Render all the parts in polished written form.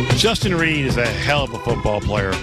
Justin Reid is a hell of a football player.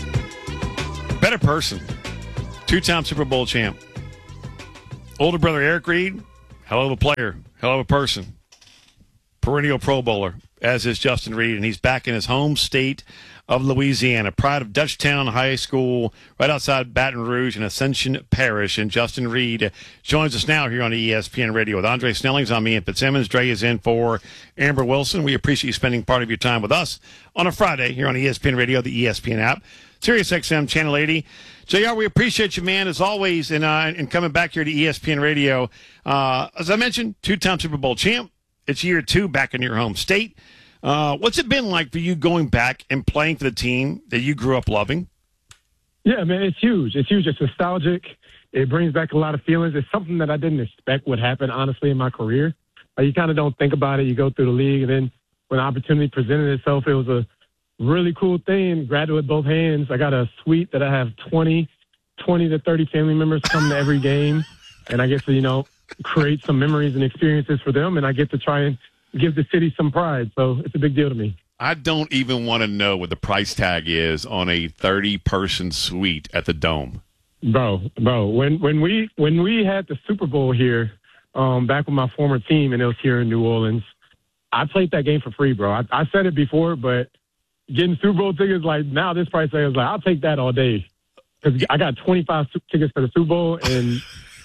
Better person. Two-time Super Bowl champ. Older brother Eric Reid, hell of a player, hell of a person. Perennial Pro Bowler, as is Justin Reid, and he's back in his home state of Louisiana. Pride of Dutchtown High School, right outside Baton Rouge in Ascension Parish. And Justin Reid joins us now here on ESPN Radio with Andre Snellings. I'm Ian Fitzsimmons. Dre is in for Amber Wilson. We appreciate you spending part of your time with us on a Friday here on ESPN Radio, the ESPN app, Sirius XM Channel 80. JR, we appreciate you, man, as always, in coming back here to ESPN Radio. As I mentioned, two-time Super Bowl champ. It's year 2 back in your home state. What's it been like for you going back and playing for the team that you grew up loving? Yeah, man, it's huge. It's huge. It's nostalgic. It brings back a lot of feelings. It's something that I didn't expect would happen, honestly, in my career. You kind of don't think about it. You go through the league, and then when the opportunity presented itself, it was a really cool thing. Grabbed it with both hands. I got a suite that I have 20 to 30 family members come to every game, and I get to, create some memories and experiences for them, and I get to try and give the city some pride. So it's a big deal to me. I don't even want to know what the price tag is on a 30-person suite at the Dome. Bro, when we had the Super Bowl here, back with my former team, and it was here in New Orleans, I played that game for free, bro. I said it before, but getting Super Bowl tickets, like, now this price tag is like, I'll take that all day. Because I got 25 tickets for the Super Bowl, and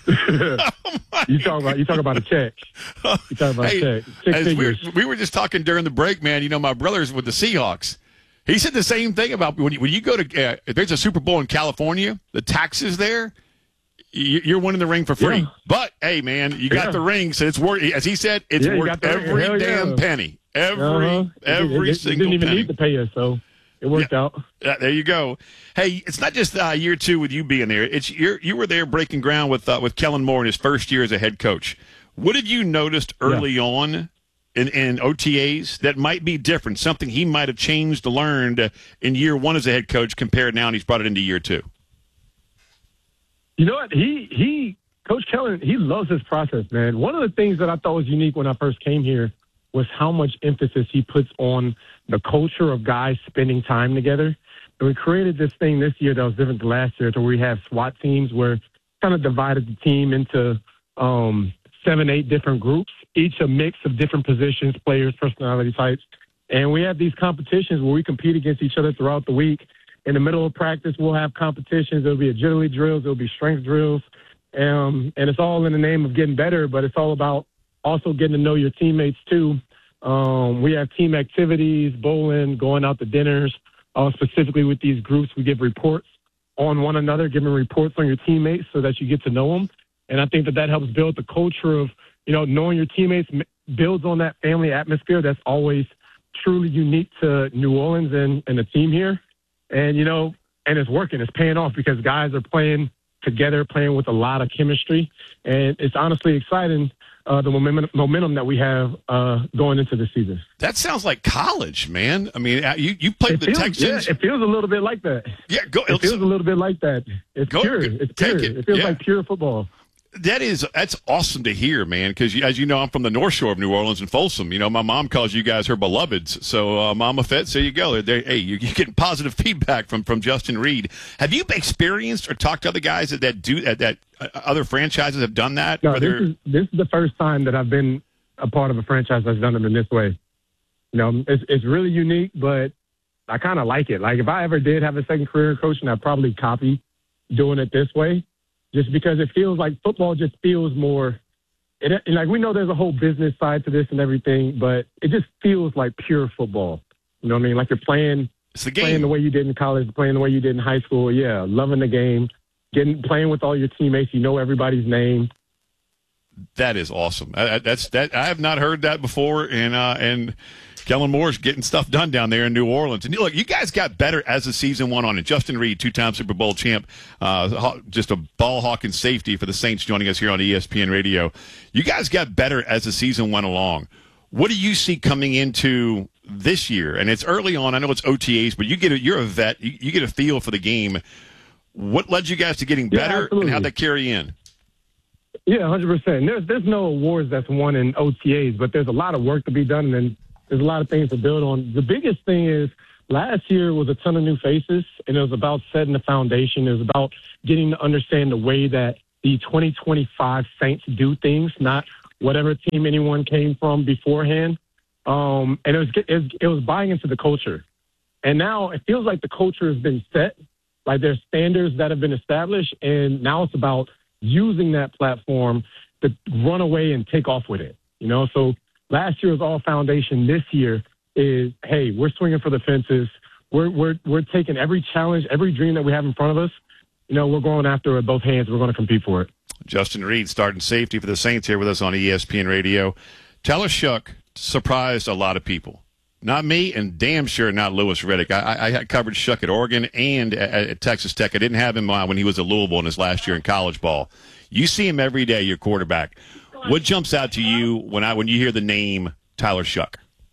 you talk about a check. You talk about a check. Six figures. We were just talking during the break, man. My brother's with the Seahawks. He said the same thing about when you go to if there's a Super Bowl in California, the taxes there, you're winning the ring for free. Yeah. But hey, man, you got the ring, so it's worth. As he said, it's worth every damn penny. Every single penny. Didn't even need to pay us, so. It worked out. There you go. Hey, it's not just year 2 with you being there. It's you were there breaking ground with Kellen Moore in his first year as a head coach. What have you noticed early on in OTAs that might be different? Something he might have changed, learned in year 1 as a head coach compared now, and he's brought it into year 2. You know what? Coach Kellen, he loves his process, man. One of the things that I thought was unique when I first came here was how much emphasis he puts on the culture of guys spending time together. And we created this thing this year that was different than last year, to where we have SWAT teams where kind of divided the team into 7-8 different groups, each a mix of different positions, players, personality types. And we have these competitions where we compete against each other throughout the week. In the middle of practice, we'll have competitions. There'll be agility drills. There'll be strength drills. And it's all in the name of getting better, but it's all about also getting to know your teammates, too. We have team activities, bowling, going out to dinners. Specifically with these groups, we give reports on one another, giving reports on your teammates so that you get to know them. And I think that helps build the culture of, knowing your teammates, builds on that family atmosphere that's always truly unique to New Orleans and the team here. And, and it's working. It's paying off because guys are playing together, playing with a lot of chemistry. And it's honestly exciting. The momentum that we have going into the season. That sounds like college, man. I mean, you played the Texans. Yeah, it feels a little bit like that. Yeah, it feels a little bit like that. It's pure. It's pure. It feels like pure football. That's awesome to hear, man, because as you know, I'm from the North Shore of New Orleans and Folsom. My mom calls you guys her beloveds. So, Mama Fetz, there you go. Hey, you're getting positive feedback from Justin Reid. Have you experienced or talked to other guys that do that other franchises have done that? No, this is the first time that I've been a part of a franchise that's done it in this way. It's really unique, but I kind of like it. Like, if I ever did have a second career in coaching, I'd probably copy doing it this way. Just because it feels like football just feels more like, we know there's a whole business side to this and everything, but it just feels like pure football. You know what I mean? Like you're playing the way you did in college, playing the way you did in high school. Yeah, loving the game, playing with all your teammates. You know everybody's name. That is awesome. I have not heard that before, and Kellen Moore's getting stuff done down there in New Orleans. And look, you guys got better as the season went on. And Justin Reid, 2-time Super Bowl champ, just a ball hawking safety for the Saints, joining us here on ESPN Radio. You guys got better as the season went along. What do you see coming into this year? And it's early on. I know it's OTAs, but you're a vet. You get a feel for the game. What led you guys to getting better, and how'd that carry in? Yeah, 100%. There's no awards that's won in OTAs, but there's a lot of work to be done. And then there's a lot of things to build on. The biggest thing is last year was a ton of new faces, and it was about setting the foundation. It was about getting to understand the way that the 2025 Saints do things, not whatever team anyone came from beforehand. And it was buying into the culture. And now it feels like the culture has been set, like there's standards that have been established, and now it's about using that platform to run away and take off with it. So last year was all foundation. This year is, hey, we're swinging for the fences. We're taking every challenge, every dream that we have in front of us. We're going after it with both hands. We're going to compete for it. Justin Reid, starting safety for the Saints, here with us on ESPN Radio. Tyler Shough surprised a lot of people. Not me, and damn sure not Louis Riddick. I covered Shough at Oregon and at Texas Tech. I didn't have him when he was at Louisville in his last year in college ball. You see him every day, your quarterback. What jumps out to you when you hear the name Tyler Shough?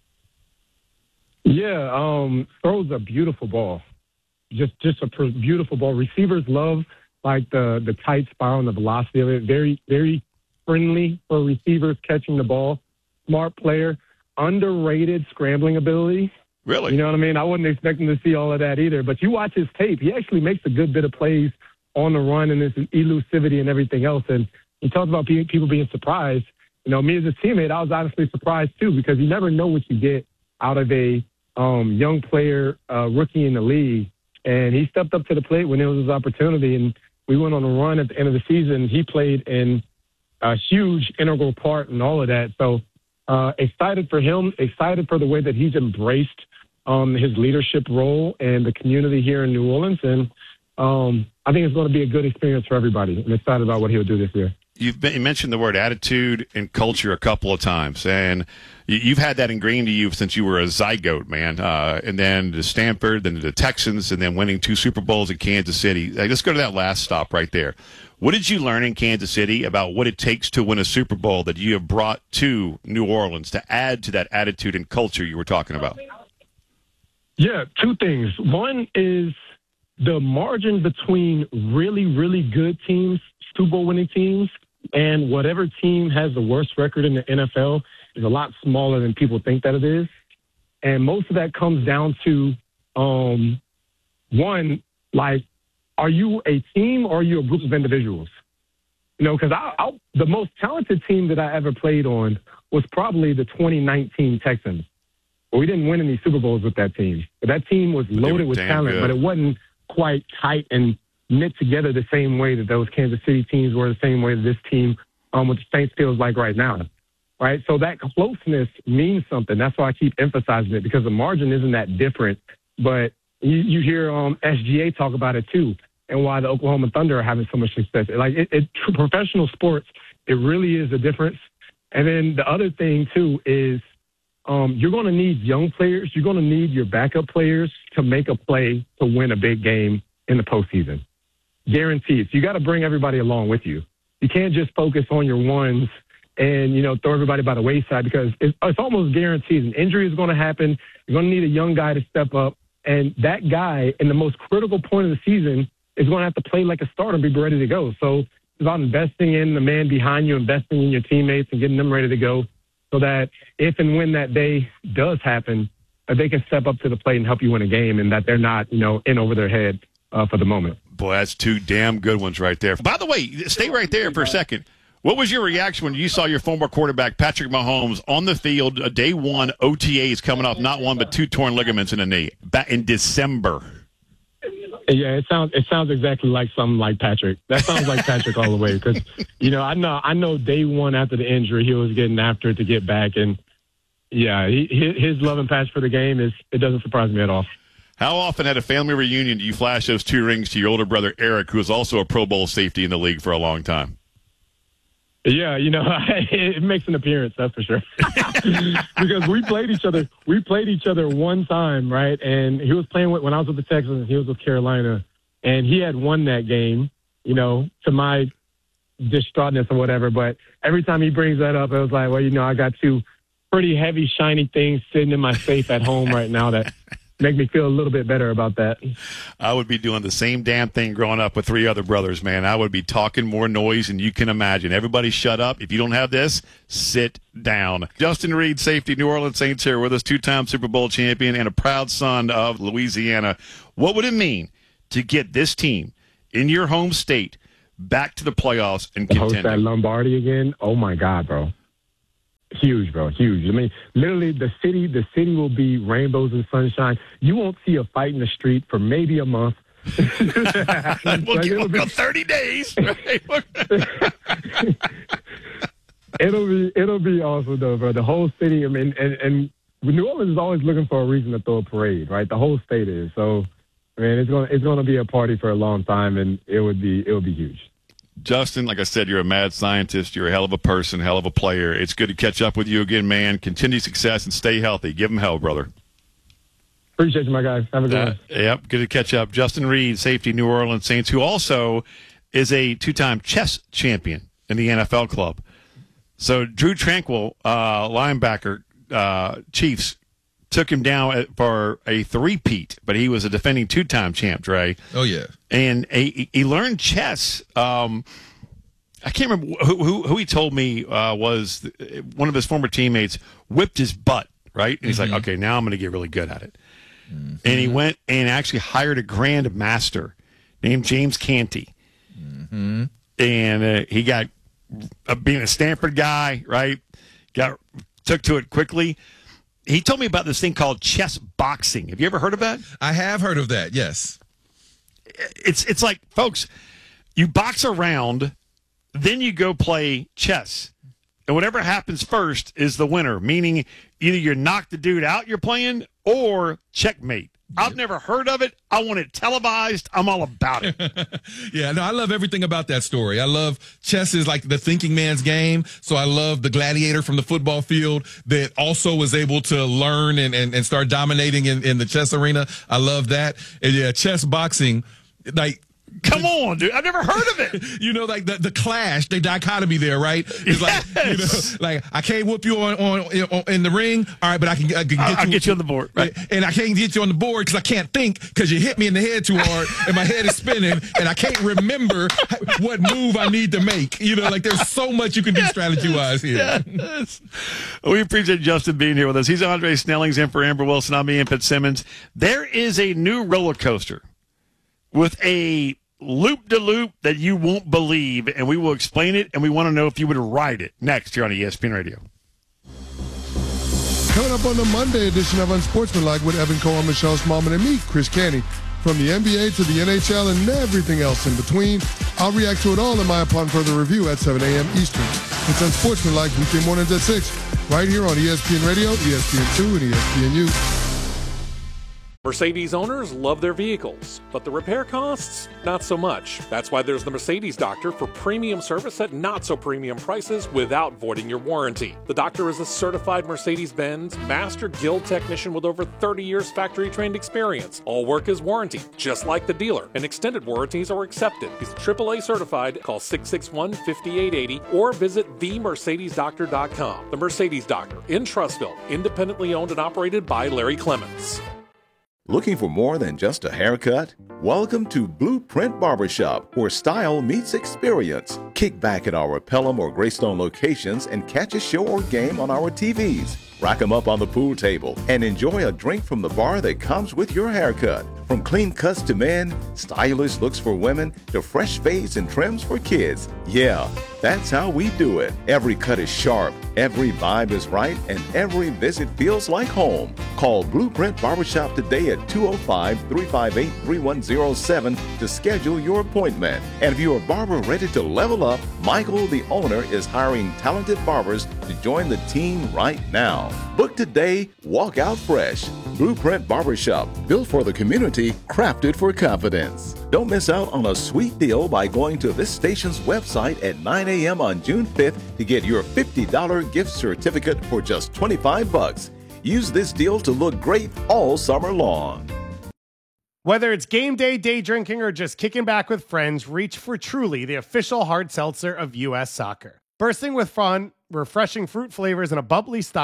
Yeah, throws a beautiful ball. Just a beautiful ball. Receivers love the tight spiral and the velocity of it. Very, very friendly for receivers catching the ball. Smart player. Underrated scrambling ability. Really? You know what I mean? I wasn't expecting to see all of that either. But you watch his tape. He actually makes a good bit of plays on the run and his elusivity and everything else. And he talks about people being surprised. Me as a teammate, I was honestly surprised too, because you never know what you get out of a young player, rookie in the league. And he stepped up to the plate when it was his opportunity. And we went on a run at the end of the season. He played in a huge integral part in all of that. So excited for him, excited for the way that he's embraced his leadership role and the community here in New Orleans. And I think it's going to be a good experience for everybody. I'm excited about what he'll do this year. You mentioned the word attitude and culture a couple of times, and you've had that ingrained to you since you were a zygote, man. And then to Stanford, then to the Texans, and then winning 2 Super Bowls in Kansas City. Let's go to that last stop right there. What did you learn in Kansas City about what it takes to win a Super Bowl that you have brought to New Orleans to add to that attitude and culture you were talking about? Yeah, 2 things. One is the margin between really, really good teams, Super Bowl winning teams, and whatever team has the worst record in the NFL is a lot smaller than people think that it is. And most of that comes down to, one, are you a team or are you a group of individuals? Because the most talented team that I ever played on was probably the 2019 Texans. But we didn't win any Super Bowls with that team. But that team was loaded with talent, but it wasn't quite tight and knit together the same way that those Kansas City teams were, the same way that this team with the Saints feels like right now, right? So that closeness means something. That's why I keep emphasizing it, because the margin isn't that different. But you hear SGA talk about it too, and why the Oklahoma Thunder are having so much success. Professional sports, it really is a difference. And then the other thing too is you're going to need young players. You're going to need your backup players to make a play to win a big game in the postseason. Guaranteed. So you got to bring everybody along with you. You can't just focus on your ones and, throw everybody by the wayside, because it's almost guaranteed an injury is going to happen. You're going to need a young guy to step up. And that guy in the most critical point of the season is going to have to play like a starter and be ready to go. So it's about investing in the man behind you, investing in your teammates and getting them ready to go, so that if and when that day does happen, they can step up to the plate and help you win a game, and that they're not, in over their head for the moment. Boy, that's 2 damn good ones right there. By the way, stay right there for a second. What was your reaction when you saw your former quarterback, Patrick Mahomes, on the field, day 1, OTAs coming off not 1 but 2 torn ligaments in the knee back in December? Yeah, it sounds exactly like something like Patrick. That sounds like Patrick all the way, because, I know day 1 after the injury, he was getting after it to get back. And, yeah, his love and passion for the game, it doesn't surprise me at all. How often at a family reunion do you flash those 2 rings to your older brother, Eric, who is also a Pro Bowl safety in the league for a long time? Yeah, it makes an appearance, that's for sure. Because we played each other. We played each other one time, right? And he was playing when I was with the Texans, he was with Carolina. And he had won that game, to my distraughtness or whatever. But every time he brings that up, it was like, well, I got 2 pretty heavy, shiny things sitting in my safe at home right now that make me feel a little bit better about that. I would be doing the same damn thing growing up with 3 other brothers, man. I would be talking more noise than you can imagine. Everybody shut up. If you don't have this, sit down. Justin Reed, safety, New Orleans Saints here with us, 2-time Super Bowl champion and a proud son of Louisiana. What would it mean to get this team in your home state back to the playoffs and contending? Host that Lombardi again? Oh, my God, bro. Huge, bro. Huge. I mean, literally, the city will be rainbows and sunshine. You won't see a fight in the street for maybe a month. We'll go 30 days. It'll be awesome, though, bro. The whole city, I mean, and New Orleans is always looking for a reason to throw a parade, right? The whole state is. So, I mean, it's gonna be a party for a long time, and it would be huge. Justin, like I said, you're a mad scientist. You're a hell of a person, hell of a player. It's good to catch up with you again, man. Continue success and stay healthy. Give them hell, brother. Appreciate you, my guys. Have a good one. Yep, good to catch up. Justin Reed, safety, New Orleans Saints, who also is a 2-time chess champion in the NFL club. So Drew Tranquill, linebacker, Chiefs, took him down for a 3-peat, but he was a defending 2-time champ, Dre. Oh, yeah. And he learned chess. I can't remember who he told me was one of his former teammates whipped his butt, right? And he's like, okay, now I'm going to get really good at it. Mm-hmm. And he went and actually hired a grand master named James Canty. Mm-hmm. And he got, being a Stanford guy, right, took to it quickly. He told me about this thing called chess boxing. Have you ever heard of that? I have heard of that, yes. It's like, folks, you box around, then you go play chess. And whatever happens first is the winner, meaning either you knock the dude out you're playing or checkmate. I've never heard of it. I want it televised. I'm all about it. Yeah, no, I love everything about that story. I love chess is like the thinking man's game. So I love the gladiator from the football field that also was able to learn and start dominating in the chess arena. I love that. And yeah, chess boxing, like, come on, dude. I've never heard of it. You know, like the clash, the dichotomy there, right? It's like, you know, like I can't whoop you on in the ring. All right, but I can get you on the board. Right. And I can't get you on the board because I can't think because you hit me in the head too hard and my head is spinning and I can't remember what move I need to make. You know, like there's so much you can do strategy-wise here. Yes. We appreciate Justin being here with us. He's Andre Snellings in for Amber Wilson. I'm Ian Fitzsimmons. There is a new roller coaster with a loop-de-loop that you won't believe, and we will explain it, and we want to know if you would ride it next here on ESPN Radio. Coming up on the Monday edition of Unsportsmanlike with Evan Cohen, Michelle Smallman, and me, Chris Canty. From the NBA to the NHL and everything else in between, I'll react to it all in my Upon Further Review at 7 a.m. Eastern. It's Unsportsmanlike weekday mornings at 6, right here on ESPN Radio, ESPN2, and ESPNU. Mercedes owners love their vehicles, but the repair costs, not so much. That's why there's the Mercedes Doctor for premium service at not so premium prices without voiding your warranty. The Doctor is a certified Mercedes-Benz Master Guild technician with over 30 years factory-trained experience. All work is warranted, just like the dealer, and extended warranties are accepted. He's AAA certified. Call 661-5880 or visit themercedesdoctor.com. The Mercedes Doctor in Trussville, independently owned and operated by Larry Clements. Looking for more than just a haircut? Welcome to Blueprint Barbershop, where style meets experience. Kick back at our Pelham or Greystone locations and catch a show or game on our TVs. Rack them up on the pool table and enjoy a drink from the bar that comes with your haircut. From clean cuts to men, stylish looks for women, to fresh fades and trims for kids. Yeah, that's how we do it. Every cut is sharp, every vibe is right, and every visit feels like home. Call Blueprint Barbershop today at 205-358-3107 to schedule your appointment. And if you're a barber ready to level up, Michael, the owner, is hiring talented barbers to join the team right now. Book today, walk out fresh. Blueprint Barbershop, built for the community, crafted for confidence. Don't miss out on a sweet deal by going to this station's website at 9 a.m. on June 5th to get your $50 gift certificate for just $25. Use this deal to look great all summer long. Whether it's game day, day drinking, or just kicking back with friends, reach for Truly, the official hard seltzer of U.S. soccer. Bursting with fun, refreshing fruit flavors, and a bubbly style,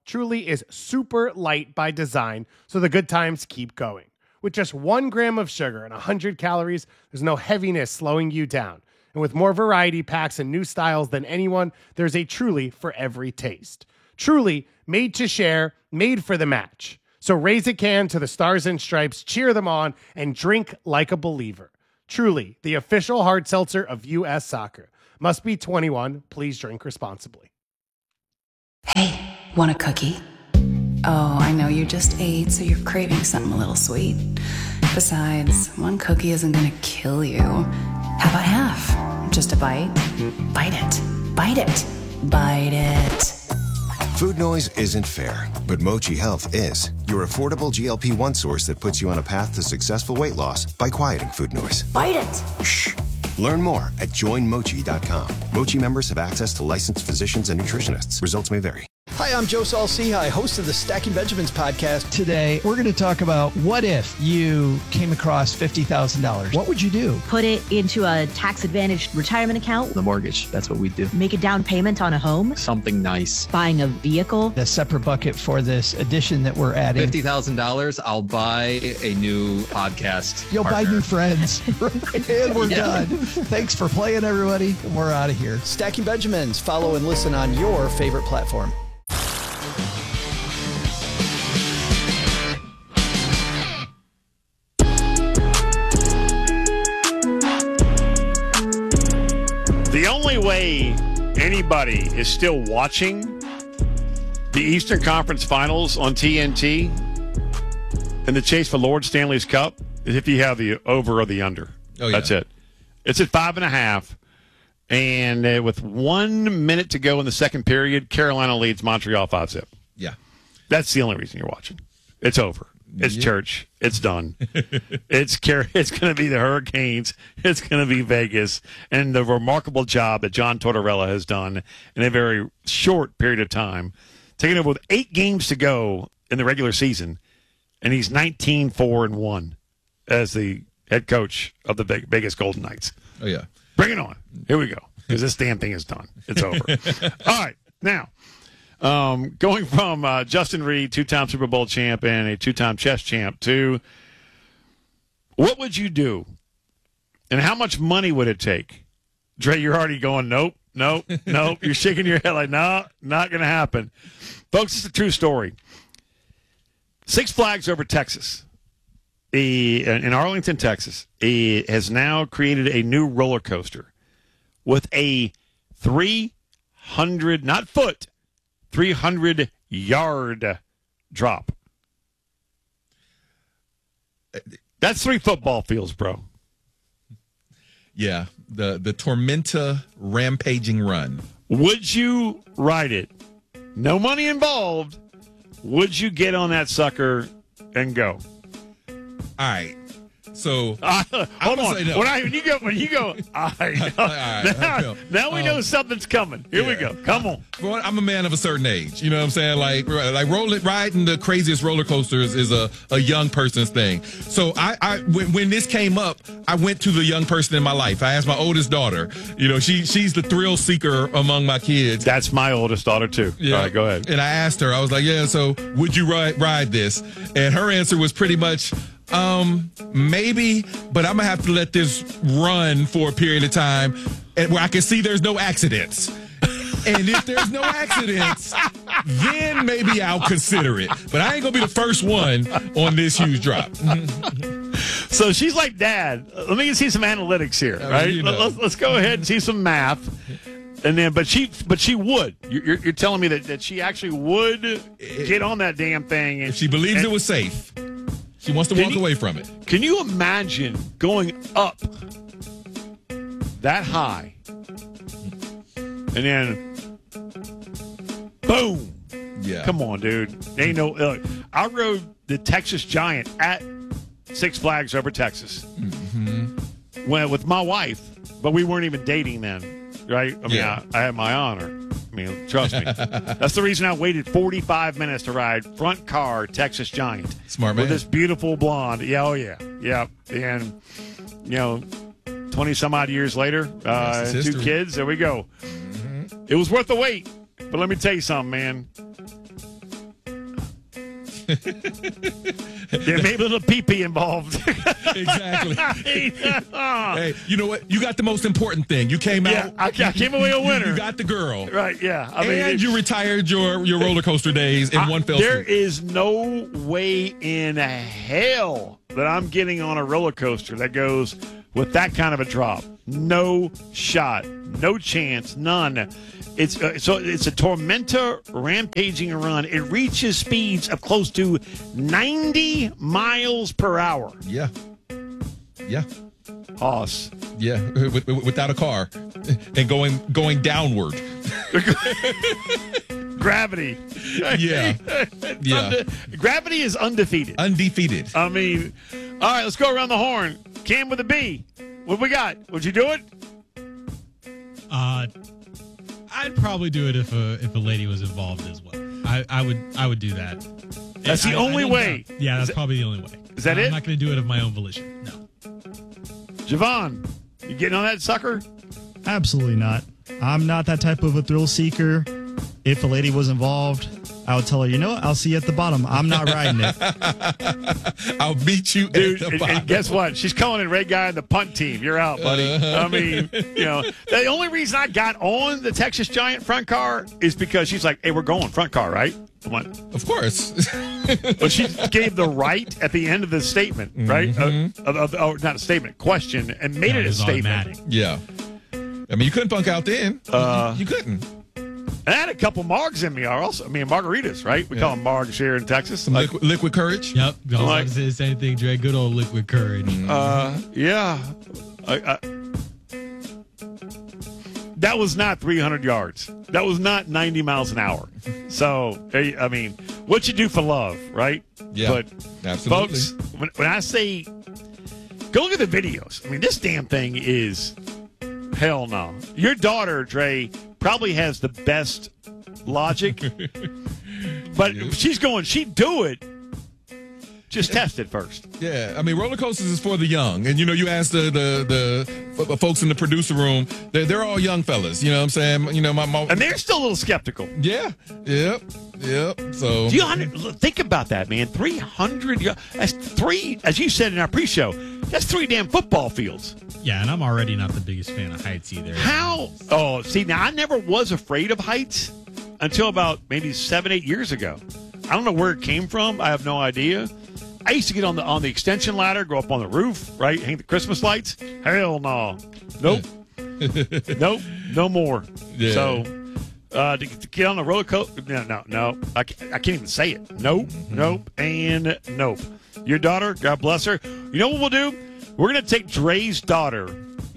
Truly is super light by design, so the good times keep going. With just 1 gram of sugar and 100 calories, there's no heaviness slowing you down. And with more variety packs and new styles than anyone, there's a Truly for every taste. Truly, made to share, made for the match. So raise a can to the Stars and Stripes, cheer them on, and drink like a believer. Truly, the official hard seltzer of U.S. Soccer. Must be 21. Please drink responsibly. Hey, want a cookie? Oh, I know you just ate, so you're craving something a little sweet. Besides, 1 cookie isn't gonna kill you. How about half? Just a bite? Bite it. Bite it. Bite it. Food noise isn't fair, but Mochi Health is. Your affordable GLP-1 source that puts you on a path to successful weight loss by quieting food noise. Bite it. Shh. Learn more at joinmochi.com. Mochi members have access to licensed physicians and nutritionists. Results may vary. Hi, I'm Joe Saul-Sehy, host of the Stacking Benjamins podcast. Today, we're going to talk about what if you came across $50,000? What would you do? Put it into a tax-advantaged retirement account. The mortgage, that's what we do. Make a down payment on a home. Something nice. Buying a vehicle. A separate bucket for this addition that we're adding. $50,000, I'll buy a new podcast You'll partner. buy new friends. And we're done. Thanks for playing, everybody. We're out of here. Stacking Benjamins. Follow and listen on your favorite platform. The only way anybody is still watching the Eastern Conference Finals on TNT and the chase for Lord Stanley's Cup is if you have the over or the under. Oh, yeah. That's it. It's at 5.5. And with 1 minute to go in the second period, Carolina leads Montreal 5-0. Yeah. That's the only reason you're watching. It's over. It's church. It's done. It's going to be the Hurricanes. It's going to be Vegas. And the remarkable job that John Tortorella has done in a very short period of time, taking over with 8 games to go in the regular season, and he's 19-4-1 as the head coach of the Vegas Golden Knights. Oh, yeah. Bring it on. Here we go. Because this damn thing is done. It's over. All right. Now, going from Justin Reed, 2-time Super Bowl champ and a 2-time chess champ, to what would you do and how much money would it take? Dre, you're already going, nope. You're shaking your head like, no, not going to happen. Folks, it's a true story. Six Flags Over Texas, in Arlington, Texas, has now created a new roller coaster with a 300-yard drop. That's 3 football fields, bro. Yeah, the Tormenta rampaging run. Would you ride it? No money involved. Would you get on that sucker and go? All right. So hold on. No. When you go. All right. Now we know something's coming. Here we go. Come on. Well, I'm a man of a certain age. You know what I'm saying? Like riding the craziest roller coasters is a young person's thing. So when this came up, I went to the young person in my life. I asked my oldest daughter. You know, she's the thrill seeker among my kids. That's my oldest daughter too. Yeah. All right, go ahead. And I asked her. I was like, "Yeah, so would you ride this?" And her answer was pretty much, maybe, but I'm gonna have to let this run for a period of time and where I can see there's no accidents. And if there's no accidents, then maybe I'll consider it. But I ain't gonna be the first one on this huge drop. So she's like, Dad, let me see some analytics here, right? You know. Let's go ahead and see some math. And then, but she would. You're telling me that she actually would get on that damn thing. If she believes it was safe. She wants to walk away from it. Can you imagine going up that high and then boom? Yeah. Come on, dude. Ain't no. I rode the Texas Giant at Six Flags Over Texas with my wife, but we weren't even dating then, right? I mean, I had my honor. I mean, trust me. That's the reason I waited 45 minutes to ride front car Texas Giant. Smart man. With this beautiful blonde. Yeah, oh yeah. Yeah. And, 20 some odd years later, 2 kids, there we go. It was worth the wait. But let me tell you something, man. There may be a little pee-pee involved. Exactly. Hey, you know what? You got the most important thing. You came out. I came away a winner. You got the girl. Right, yeah. I mean, and you retired your roller coaster days in one fell swoop. There is no way in hell that I'm getting on a roller coaster that goes with that kind of a drop. No shot. No chance. None. It's a Tormenta rampaging run. It reaches speeds of close to 90 miles per hour. Yeah. Yeah. Hoss. Yeah, without a car and going downward. Gravity. Yeah. Yeah. Gravity is undefeated. Undefeated. I mean, all right, let's go around the horn. Cam with a B. What we got? Would you do it? I'd probably do it if a lady was involved as well. I would do that. That's the only way. Yeah, that's probably the only way. Is that it? I'm not going to do it of my own volition. No. Javon, you getting on that sucker? Absolutely not. I'm not that type of a thrill seeker. If a lady was involved, I would tell her, you know what? I'll see you at the bottom. I'm not riding it. I'll beat you Dude, at the bottom. And guess what? She's calling it red guy on the punt team. You're out, buddy. I mean, the only reason I got on the Texas Giant front car is because she's like, hey, we're going front car, right? I'm like, of course. But she gave the right at the end of the statement, right? Mm-hmm. Not a statement, question, and made it a statement. Automatic. Yeah. I mean, you couldn't bunk out then. You couldn't. I had a couple margs in me also. I mean, margaritas, right? We call them margs here in Texas. Liquid courage? Yep. Don't say the same thing, Dre. Good old liquid courage. Yeah. That was not 300 yards. That was not 90 miles an hour. So, I mean, what you do for love, right? Yeah, but absolutely. Folks, when I say go look at the videos, I mean, this damn thing is hell no. Your daughter, Dre, probably has the best logic. But she'd do it. Just test it first. Yeah, I mean, roller coasters is for the young, and you ask the folks in the producer room, they're all young fellas. You know what I'm saying? You know, my and they're still a little skeptical. Yeah, yep. So think about that, man. 300. That's three, as you said in our pre-show. That's 3 damn football fields. Yeah, and I'm already not the biggest fan of heights either. How? Oh, see, now I never was afraid of heights until about maybe 7-8 years ago. I don't know where it came from. I have no idea. I used to get on the extension ladder, go up on the roof, right, hang the Christmas lights. Hell no. Nope. Nope. No more. Yeah. So to get on the roller coaster, no. I can't even say it. Nope. Nope. And nope. Your daughter, God bless her. You know what we'll do? We're going to take Dre's daughter,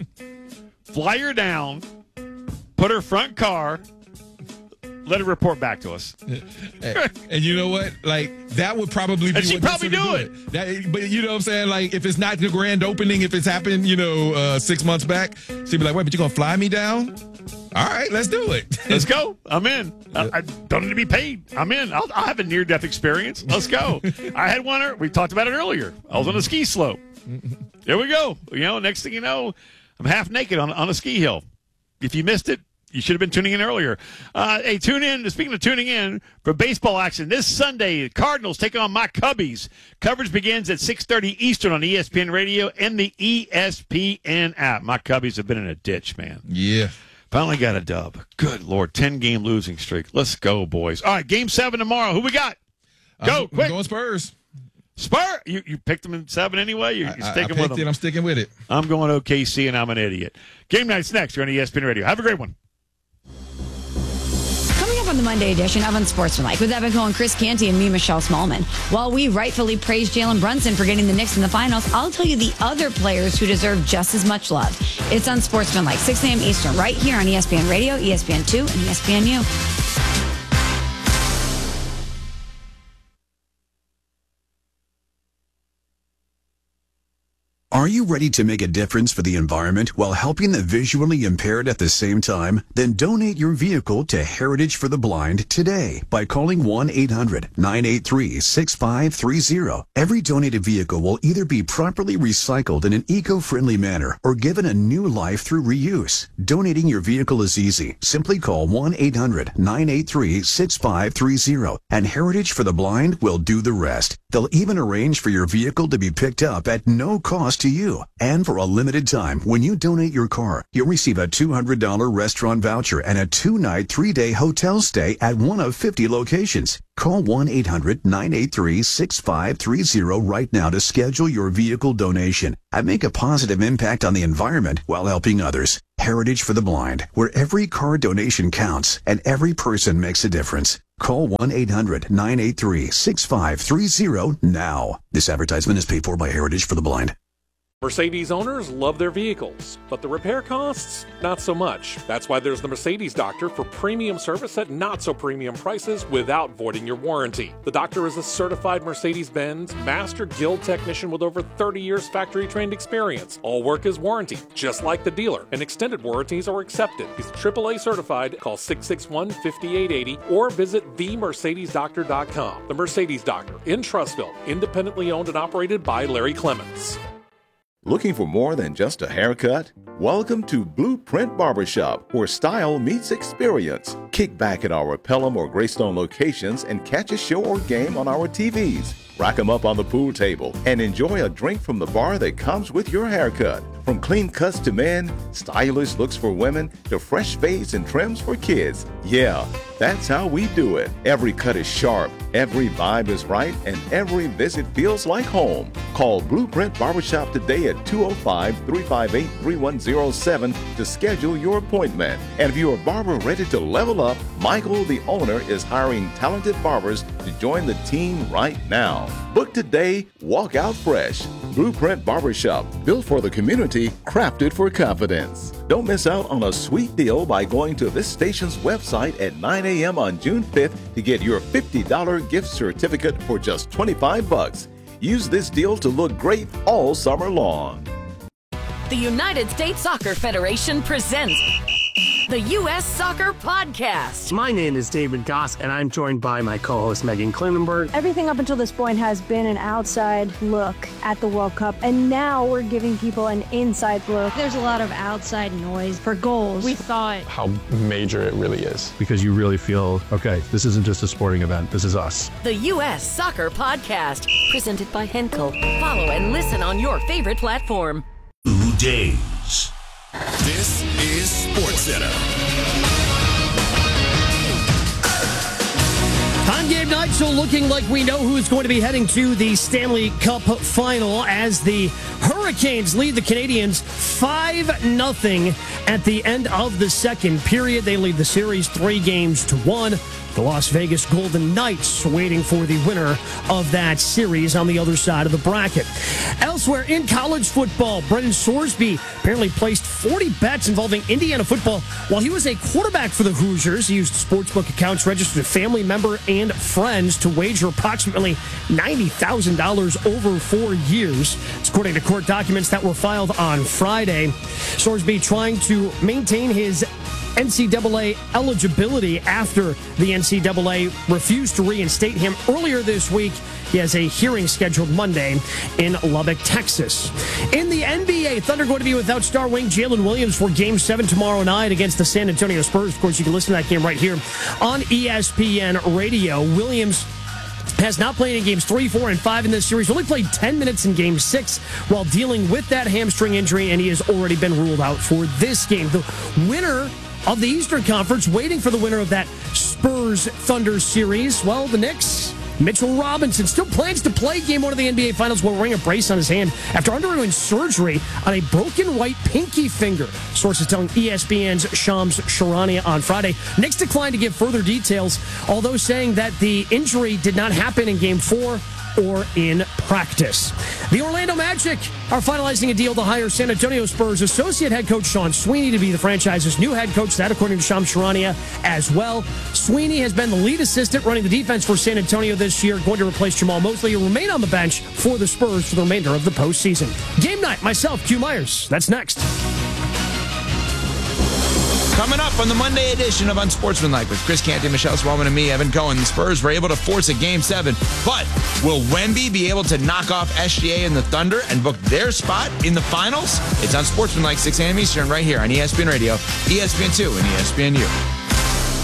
fly her down, put her front car, let her report back to us. And you know what? Like, that would probably be and she'd probably do it. But you know what I'm saying? Like, if it's not the grand opening, if it's happened, 6 months back, she'd be like, wait, but you're going to fly me down? All right, let's do it. Let's go. I'm in. I don't need to be paid. I'm in. I'll have a near-death experience. Let's go. I had one. We talked about it earlier. I was on a ski slope. There we go. Next thing you know, I'm half naked on a ski hill. If you missed it, you should have been tuning in earlier. Hey, tune in. Speaking of tuning in, for baseball action this Sunday, the Cardinals take on my Cubbies. Coverage begins at 6:30 Eastern on ESPN Radio and the ESPN app. My Cubbies have been in a ditch, man. Yeah. Finally got a dub. Good Lord. 10-game losing streak. Let's go, boys. All right, Game 7 tomorrow. Who we got? Go, quick. I'm going Spurs. Spurs? You picked them in 7 anyway? You're sticking with them? I'm sticking with it. I'm going OKC, and I'm an idiot. Game night's next. You're on ESPN Radio. Have a great one. Coming up on the Monday edition of Unsportsmanlike with Evan Cohen, Chris Canty, and me, Michelle Smallman. While we rightfully praise Jalen Brunson for getting the Knicks in the finals, I'll tell you the other players who deserve just as much love. It's Unsportsmanlike, 6 a.m. Eastern, right here on ESPN Radio, ESPN2, and ESPNU. Are you ready to make a difference for the environment while helping the visually impaired at the same time? Then donate your vehicle to Heritage for the Blind today by calling 1-800-983-6530. Every donated vehicle will either be properly recycled in an eco-friendly manner or given a new life through reuse. Donating your vehicle is easy. Simply call 1-800-983-6530 and Heritage for the Blind will do the rest. They'll even arrange for your vehicle to be picked up at no cost to you. And for a limited time, when you donate your car, you'll receive a $200 restaurant voucher and a 2-night, 3-day hotel stay at one of 50 locations. Call 1-800-983-6530 right now to schedule your vehicle donation and make a positive impact on the environment while helping others. Heritage for the Blind, where every car donation counts and every person makes a difference. Call 1-800-983-6530 now. This advertisement is paid for by Heritage for the Blind. Mercedes owners love their vehicles, but the repair costs, not so much. That's why there's the Mercedes Doctor for premium service at not so premium prices without voiding your warranty. The doctor is a certified Mercedes-Benz Master Guild technician with over 30 years factory-trained experience. All work is warranted, just like the dealer, and extended warranties are accepted. He's AAA certified. Call 661-5880 or visit themercedesdoctor.com. The Mercedes Doctor in Trussville, independently owned and operated by Larry Clements. Looking for more than just a haircut? Welcome to Blueprint Barbershop, where style meets experience. Kick back at our Pelham or Greystone locations and catch a show or game on our TVs. Rack 'em up on the pool table and enjoy a drink from the bar that comes with your haircut. From clean cuts to men, stylish looks for women, to fresh fades and trims for kids. Yeah, that's how we do it. Every cut is sharp, every vibe is right, and every visit feels like home. Call Blueprint Barbershop today at 205-358-3107 to schedule your appointment. And if you're a barber ready to level up, Michael, the owner, is hiring talented barbers to join the team right now. Book today, walk out fresh. Blueprint Barbershop, built for the community, crafted for confidence. Don't miss out on a sweet deal by going to this station's website at 9 a.m. on June 5th to get your $50 gift certificate for just $25. Use this deal to look great all summer long. The United States Soccer Federation presents the U.S. Soccer Podcast. My name is David Goss, and I'm joined by my co-host Megan Klinenberg. Everything up until this point has been an outside look at the World Cup, and now we're giving people an inside look. There's a lot of outside noise for goals. We thought how major it really is. Because you really feel, okay, this isn't just a sporting event, this is us. The U.S. Soccer Podcast, presented by Henkel. Follow and listen on your favorite platform. Ooh Days. This is SportsCenter. On game night, so looking like we know who's going to be heading to the Stanley Cup final as the Hurricanes lead the Canadiens 5-0 at the end of the second period. They lead the series 3-1. The Las Vegas Golden Knights waiting for the winner of that series on the other side of the bracket. Elsewhere in college football, Brendan Sorsby apparently placed 40 bets involving Indiana football while he was a quarterback for the Hoosiers. He used sportsbook accounts registered to family member and friends to wager approximately $90,000 over 4 years. It's according to court documents that were filed on Friday. Sorsby trying to maintain his NCAA eligibility after the NCAA refused to reinstate him earlier this week. He has a hearing scheduled Monday in Lubbock, Texas. In the NBA, Thunder going to be without star wing Jalen Williams for Game 7 tomorrow night against the San Antonio Spurs. Of course, you can listen to that game right here on ESPN Radio. Williams has not played in games 3, 4, and 5 in this series. Only played 10 minutes in game 6 while dealing with that hamstring injury, and he has already been ruled out for this game. The winner of the Eastern Conference, waiting for the winner of that Spurs-Thunder series, well, the Knicks, Mitchell Robinson, still plans to play Game 1 of the NBA Finals while wearing a brace on his hand after undergoing surgery on a broken right pinky finger. Sources telling ESPN's Shams Charania on Friday. Knicks declined to give further details, although saying that the injury did not happen in Game 4 or in practice. The Orlando Magic are finalizing a deal to hire San Antonio Spurs associate head coach Sean Sweeney to be the franchise's new head coach. That, according to Shams Charania as well. Sweeney has been the lead assistant running the defense for San Antonio this year, going to replace Jamal Mosley, who will remain on the bench for the Spurs for the remainder of the postseason. Game night, myself, Q Myers. That's next. Coming up on the Monday edition of Unsportsmanlike with Chris Canty, Michelle Smallman, and me, Evan Cohen. The Spurs were able to force a Game 7, but will Wemby be able to knock off SGA and the Thunder and book their spot in the finals? It's Unsportsmanlike, 6 a.m. Eastern, right here on ESPN Radio, ESPN2, and ESPNU.